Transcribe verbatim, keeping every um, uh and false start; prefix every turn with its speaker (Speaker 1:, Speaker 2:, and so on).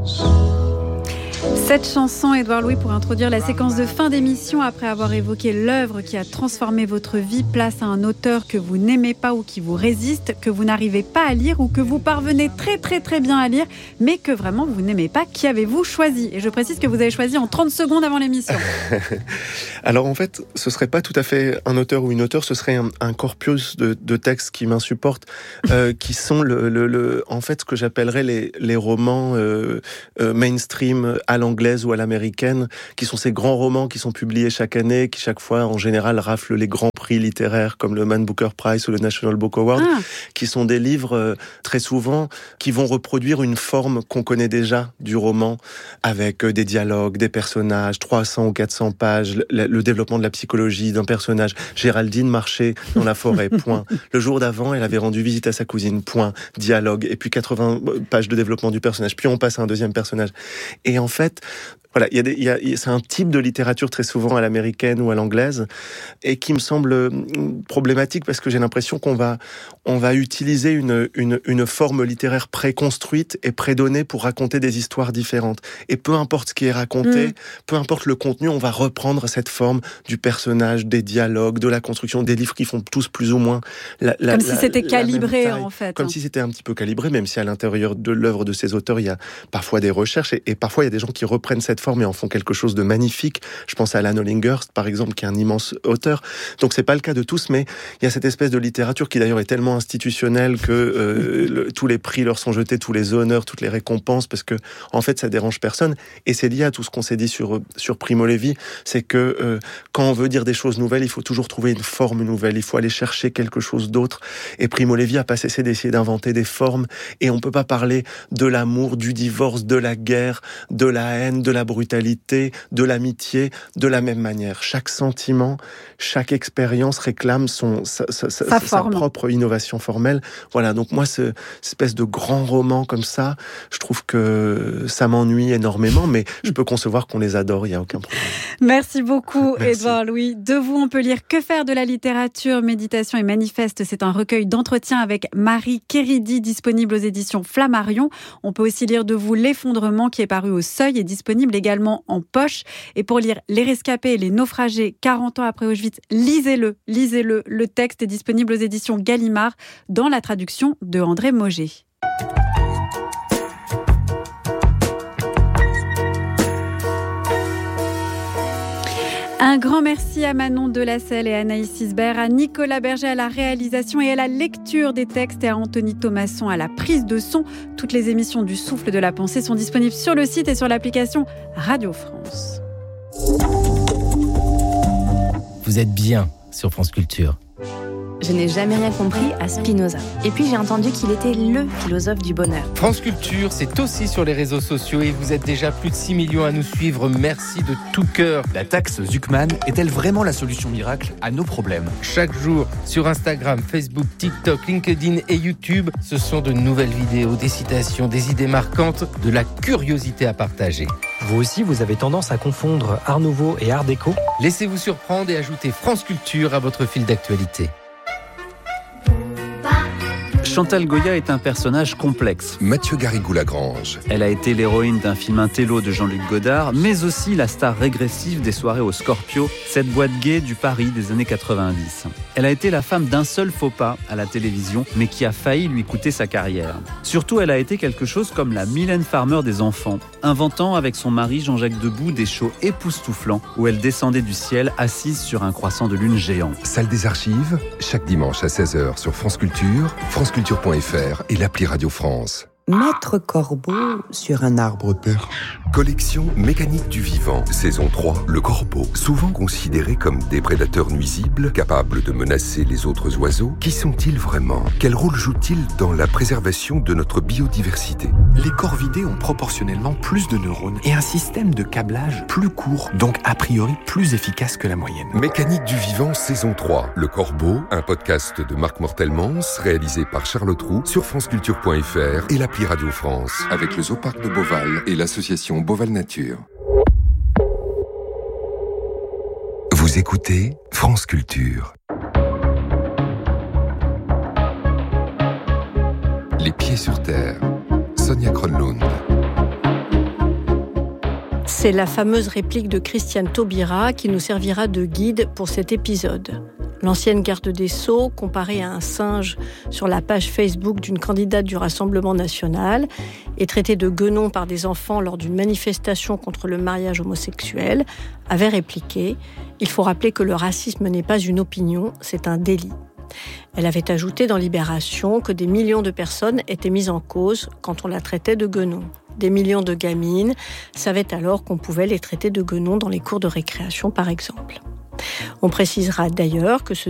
Speaker 1: Cette chanson, Édouard Louis, pour introduire la séquence de fin d'émission, après avoir évoqué l'œuvre qui a transformé votre vie, place à un auteur que vous n'aimez pas ou qui vous résiste, que vous n'arrivez pas à lire ou que vous parvenez très très très bien à lire, mais que vraiment vous n'aimez pas. Qui avez-vous choisi ? Et je précise que vous avez choisi en trente secondes avant l'émission.
Speaker 2: Alors en fait, ce serait pas tout à fait un auteur ou une auteure, ce serait un, un corpus de, de textes qui m'insupportent, euh, qui sont le, le, le, en fait ce que j'appellerais les, les romans euh, euh, mainstream à l'anglaise ou à l'américaine, qui sont ces grands romans qui sont publiés chaque année, qui chaque fois en général raflent les grands prix littéraires comme le Man Booker Prize ou le National Book Award, ah. qui sont des livres euh, très souvent qui vont reproduire une forme qu'on connaît déjà du roman, avec euh, des dialogues, des personnages, trois cents ou quatre cents pages, le, le développement de la psychologie d'un personnage. Géraldine marchait dans la forêt, point. Le jour d'avant, elle avait rendu visite à sa cousine, point. Dialogue, et puis quatre-vingts pages de développement du personnage, puis on passe à un deuxième personnage. Et en fait, voilà, il y a des, il y a, c'est un type de littérature très souvent à l'américaine ou à l'anglaise et qui me semble problématique parce que j'ai l'impression qu'on va, on va utiliser une, une, une forme littéraire préconstruite et prédonnée pour raconter des histoires différentes. Et peu importe ce qui est raconté, mmh. peu importe le contenu, on va reprendre cette forme du personnage, des dialogues, de la construction, des livres qui font tous plus ou moins la, la,
Speaker 1: Comme la, si c'était calibré
Speaker 2: en
Speaker 1: fait.
Speaker 2: Comme hein. si c'était un petit peu calibré, même si à l'intérieur de l'œuvre de ces auteurs, il y a parfois des recherches et, et parfois il y a des gens qui reprennent cette forme et en font quelque chose de magnifique. Je pense à Alan Hollinghurst, par exemple, qui est un immense auteur. Donc c'est pas le cas de tous, mais il y a cette espèce de littérature qui d'ailleurs est tellement institutionnelle que euh, le, tous les prix leur sont jetés, tous les honneurs, toutes les récompenses, parce que en fait ça dérange personne. Et c'est lié à tout ce qu'on s'est dit sur sur Primo Levi, c'est que euh, quand on veut dire des choses nouvelles, il faut toujours trouver une forme nouvelle. Il faut aller chercher quelque chose d'autre. Et Primo Levi a pas cessé d'essayer d'inventer des formes. Et on peut pas parler de l'amour, du divorce, de la guerre, de la haine, de la brutalité, de l'amitié, de la même manière. Chaque sentiment, chaque expérience réclame son, sa, sa, sa, sa propre innovation formelle. Voilà, donc moi, ce, cette espèce de grand roman comme ça, je trouve que ça m'ennuie énormément, mais je peux concevoir qu'on les adore, il n'y a aucun problème.
Speaker 1: Merci beaucoup, Édouard Louis. De vous, on peut lire Que faire de la littérature, méditation et manifeste. C'est un recueil d'entretiens avec Marie Kéridi, disponible aux éditions Flammarion. On peut aussi lire de vous L'effondrement, qui est paru au Seuil et disponible également en poche. Et pour lire Les rescapés et les naufragés, quarante ans après Auschwitz, lisez-le, lisez-le. Le texte est disponible aux éditions Gallimard dans la traduction de André Mauger. Un grand merci à Manon Delacelle et Anaïs Isbert, à Nicolas Berger à la réalisation et à la lecture des textes et à Anthony Thomasson à la prise de son. Toutes les émissions du Souffle de la Pensée sont disponibles sur le site et sur l'application Radio France.
Speaker 3: Vous êtes bien sur France Culture.
Speaker 4: Je n'ai jamais rien compris à Spinoza. Et puis j'ai entendu qu'il était le philosophe du bonheur.
Speaker 3: France Culture, c'est aussi sur les réseaux sociaux et vous êtes déjà plus de six millions à nous suivre. Merci de tout cœur.
Speaker 5: La taxe Zuckman est-elle vraiment la solution miracle à nos problèmes ?
Speaker 3: Chaque jour, sur Instagram, Facebook, TikTok, LinkedIn et YouTube, ce sont de nouvelles vidéos, des citations, des idées marquantes, de la curiosité à partager.
Speaker 6: Vous aussi, vous avez tendance à confondre Art Nouveau et Art Déco ?
Speaker 3: Laissez-vous surprendre et ajoutez France Culture à votre fil d'actualité.
Speaker 7: Chantal Goya est un personnage complexe.
Speaker 8: Mathieu Garrigou-Lagrange.
Speaker 7: Elle a été l'héroïne d'un film Intello de Jean-Luc Godard, mais aussi la star régressive des soirées au Scorpio, cette boîte gay du Paris des années quatre-vingt-dix. Elle a été la femme d'un seul faux pas à la télévision, mais qui a failli lui coûter sa carrière. Surtout, elle a été quelque chose comme la Mylène Farmer des enfants, inventant avec son mari Jean-Jacques Debout des shows époustouflants où elle descendait du ciel assise sur un croissant de lune géant.
Speaker 8: Salle des archives, chaque dimanche à seize heures sur France Culture, France Culture point F R et l'appli Radio France.
Speaker 9: Maître Corbeau sur un arbre perche.
Speaker 8: Collection Mécanique du vivant, saison trois, le corbeau. Souvent considérés comme des prédateurs nuisibles, capables de menacer les autres oiseaux, qui sont-ils vraiment ? Quel rôle jouent-ils dans la préservation de notre biodiversité ?
Speaker 5: Les corvidés ont proportionnellement plus de neurones et un système de câblage plus court, donc a priori plus efficace que la moyenne.
Speaker 8: Mécanique du vivant, saison trois, le corbeau, un podcast de Marc Mortelmans, réalisé par Charlotte Roux sur franceculture point F R et l'appli Radio France, avec le Zooparc de Beauval et l'association Beauval Nature. Vous écoutez France Culture. Les pieds sur terre. Sonia Kronlund.
Speaker 10: C'est la fameuse réplique de Christiane Taubira qui nous servira de guide pour cet épisode. L'ancienne garde des Sceaux, comparée à un singe sur la page Facebook d'une candidate du Rassemblement national et traitée de guenon par des enfants lors d'une manifestation contre le mariage homosexuel, avait répliqué « Il faut rappeler que le racisme n'est pas une opinion, c'est un délit ». Elle avait ajouté dans Libération que des millions de personnes étaient mises en cause quand on la traitait de guenon. Des millions de gamines savaient alors qu'on pouvait les traiter de guenon dans les cours de récréation, par exemple. On précisera d'ailleurs que ce